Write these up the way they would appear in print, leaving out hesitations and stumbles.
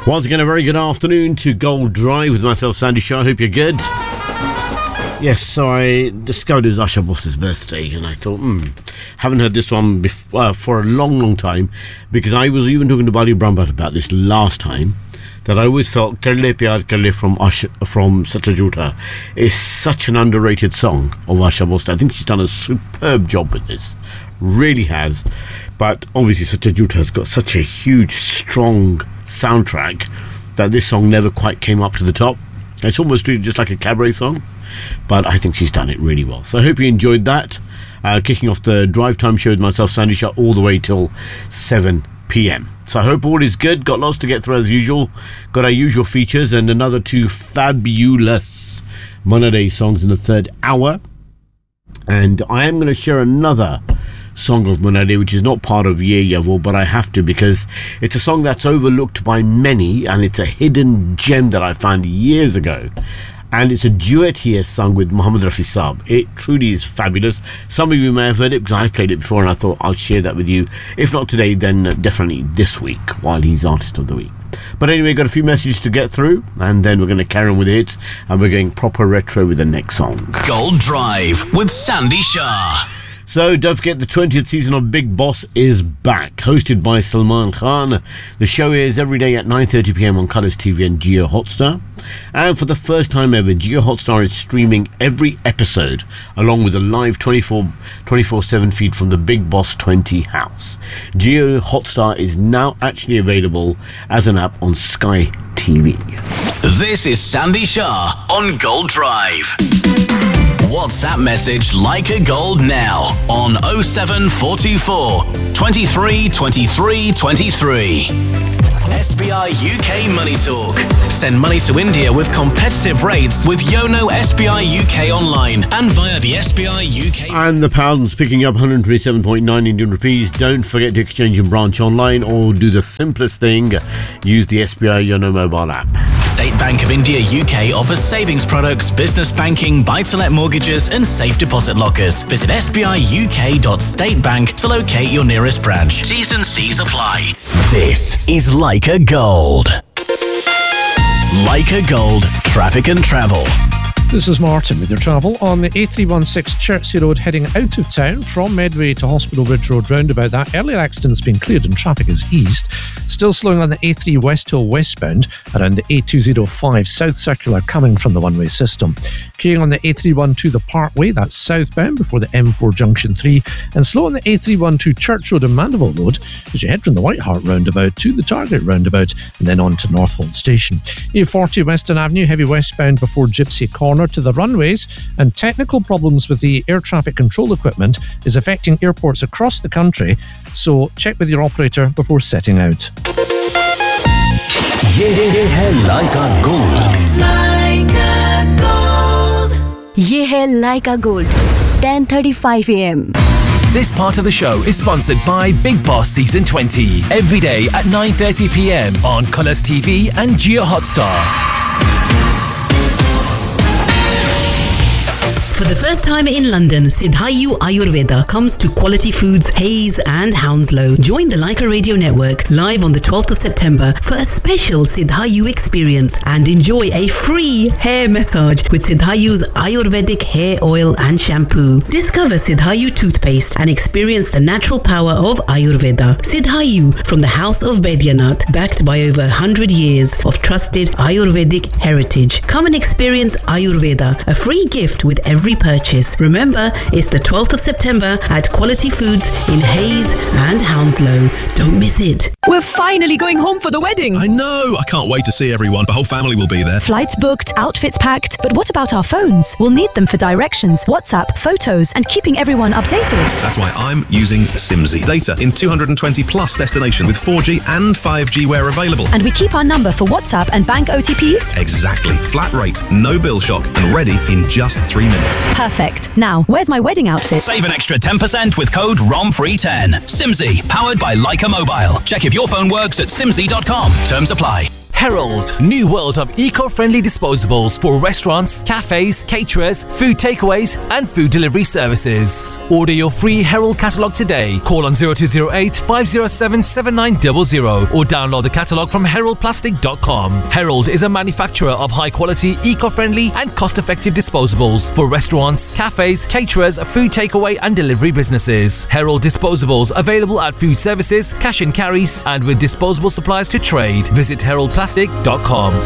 Once again, a very good afternoon to Gold Drive with myself, Sandy Shah. I hope you're good. Yes, so I discovered it was Usher Boss's birthday, and I thought, haven't heard this one for a long time, because I was even talking to Bali Brahmbhatt about this last time, that I always felt Kar Le Pyar Kar Le from Sacha Jhootha is such an underrated song of Usher Boss. I think she's done a superb job with this, really has. But obviously Sacha Jhootha has got such a huge, strong soundtrack that this song never quite came up to the top. It's almost treated just like a cabaret song, but I think she's done it really well. So I hope you enjoyed that. Kicking off the drive time show with myself, Sandy Shah, all the way till 7 p.m. So I hope all is good. Got lots to get through as usual. Got our usual features and another two fabulous Munna Day songs in the third hour. And I am going to share another song of Munna Day, which is not part of Ye Yavo, but I have to, because it's a song that's overlooked by many, and it's a hidden gem that I found years ago. And it's a duet here sung with Muhammad Rafi Saab. It truly is fabulous. Some of you may have heard it because I've played it before, and I thought I'll share that with you. If not today, then definitely this week while he's Artist of the Week. But anyway, got a few messages to get through, and then we're going to carry on with it, and we're going proper retro with the next song. Gold Drive with Sandy Shah. So don't forget, the 20th season of Bigg Boss is back, hosted by Salman Khan. The show airs every day at 9:30 p.m. on Colours TV and Jio Hotstar. And for the first time ever, Jio Hotstar is streaming every episode, along with a live 24/7 feed from the Bigg Boss 20 house. Jio Hotstar is now actually available as an app on Sky TV. This is Sandy Shah on Gold Drive. WhatsApp message Like a Gold now on 07424 23 23 23. SBI UK Money Talk. Send money to India with competitive rates with Yono SBI UK online and via the SBI UK. And the pound's picking up 127.9 Indian rupees. Don't forget to exchange in branch online, or do the simplest thing, use the SBI Yono mobile app. State Bank of India UK offers savings products, business banking, buy-to-let mortgages and safe deposit lockers. Visit sbiuk.statebank to locate your nearest branch. T's and C's apply. This is Like a Gold. Like a Gold, traffic and travel. This is Martin with your travel on the A316 Chertsey Road heading out of town from Medway to Hospital Ridge Road roundabout. That earlier accident's been cleared and traffic is eased. Still slowing on the A3 West Hill westbound around the A205 South Circular coming from the one-way system. Queuing on the A312 the Parkway, that's southbound before the M4 Junction 3, and slow on the A312 Church Road and Mandeville Road as you head from the White Hart roundabout to the Target roundabout and then on to Northolt Station. A40 Western Avenue heavy westbound before Gypsy Corner to the runways, and technical problems with the air traffic control equipment is affecting airports across the country, so check with your operator before setting out. ये है लाइका gold. Like a gold. ये है Like a Gold. 10:35 a.m. This part of the show is sponsored by Bigg Boss Season 20. Every day at 9:30 p.m. on Colours TV and Jio Hotstar. For the first time in London, Siddhayu Ayurveda comes to Quality Foods, Hayes and Hounslow. Join the Leica Radio Network live on the 12th of September for a special Siddhayu experience and enjoy a free hair massage with Siddhayu's Ayurvedic hair oil and shampoo. Discover Siddhayu toothpaste and experience the natural power of Ayurveda. Siddhayu from the House of Baidyanath, backed by over 100 years of trusted Ayurvedic heritage. Come and experience Ayurveda, a free gift with every purchase. Remember, it's the 12th of September at Quality Foods in Hayes and Hounslow. Don't miss it. We're finally going home for the wedding. I know! I can't wait to see everyone. The whole family will be there. Flights booked, outfits packed. But what about our phones? We'll need them for directions, WhatsApp, photos, and keeping everyone updated. That's why I'm using Simsy. Data in 220 plus destinations with 4G and 5G where available. And we keep our number for WhatsApp and bank OTPs? Exactly. Flat rate, no bill shock, and ready in just 3 minutes. Perfect. Now, where's my wedding outfit? Save an extra 10% with code ROMFREE10. Simsy, powered by Leica Mobile. Check if your phone works at simsy.com. Terms apply. Herald, new world of eco-friendly disposables for restaurants, cafes, caterers, food takeaways and food delivery services. Order your free Herald catalogue today. Call on 0208 507 7900 or download the catalogue from heraldplastic.com. Herald is a manufacturer of high-quality, eco-friendly and cost-effective disposables for restaurants, cafes, caterers, food takeaway and delivery businesses. Herald disposables available at food services, cash and carries and with disposable supplies to trade. Visit heraldplastic.com.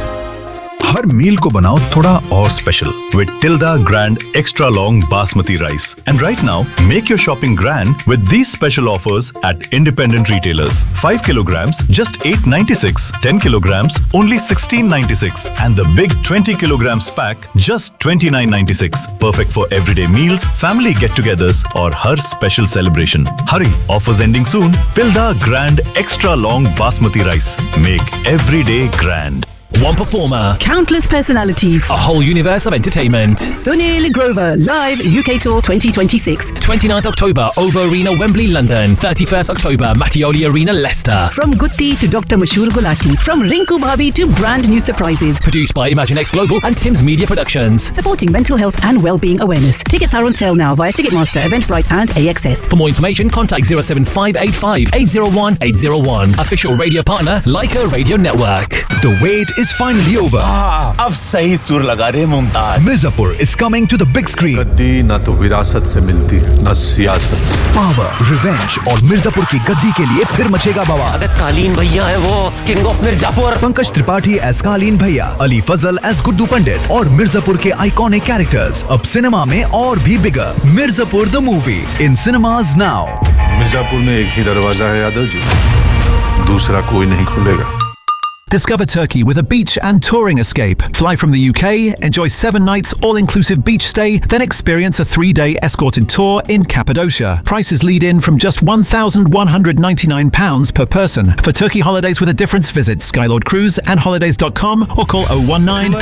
हर मील को बनाओ थोड़ा और special with Tilda Grand Extra Long Basmati Rice. And right now, make your shopping grand with these special offers at independent retailers. 5 kilograms, just $8.96. 10 kilograms, only $16.96. And the big 20 kilograms pack, just $29.96. Perfect for everyday meals, family get-togethers, or her special celebration. Hurry, offers ending soon. Tilda Grand Extra Long Basmati Rice. Make every day grand. One performer, Countless personalities. a whole universe of entertainment. Sunil Grover, live UK Tour 2026. 29th October, OVO Arena, Wembley, London. 31st October, Mattioli Arena, Leicester. From Gutti to Dr. Mashur Gulati. From Rinku Bhabi to brand new surprises. Produced by ImagineX Global and Tim's Media Productions. Supporting mental health and well-being awareness. Tickets are on sale now via Ticketmaster, Eventbrite and AXS. For more information, contact 07585 801 801. Official radio partner, Leica Radio Network. The wait is finally over. अब सही सुर लगा रहे Mumtaz. Mirzapur is coming to the big screen. गद्दी ना तो विरासत से मिलती, ना सियासत से. Power, revenge और मिर्जापुर की गद्दी के लिए फिर मचेगा बवाल. अबे कालीन भैया है वो, king of Mirzapur. Pankaj Tripathi as कालीन भैया, अली फजल एज गुड्डू पंडित और मिर्जापुर के आइकॉनिक कैरेक्टर्स अब सिनेमा में और भी बिगर. Mirzapur the movie in cinemas now. Mirzapur में एक ही दरवाजा है यादव जी, दूसरा कोई नहीं खुलेगा. Discover Turkey with a beach and touring escape. Fly from the UK, enjoy 7 nights all-inclusive beach stay, then experience a 3-day escorted tour in Cappadocia. Prices lead in from just £1,199 per person. For Turkey holidays with a difference, visit Skylord Cruise and holidays.com or call 019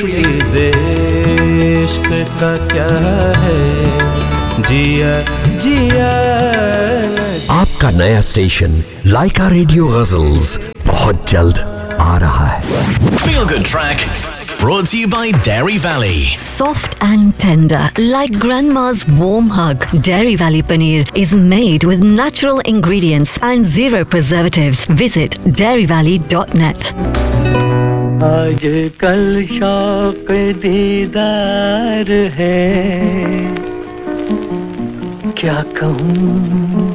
238. आपका नया station लाइका radio ghazals बहुत जल्द आ रहा है. Feel Good Track, brought to you by Dairy Valley. Soft and tender, like grandma's warm hug. Dairy Valley Paneer is made with natural ingredients and zero preservatives. Visit dairyvalley.net. आज कल शौक दीदार है, क्या कहूँ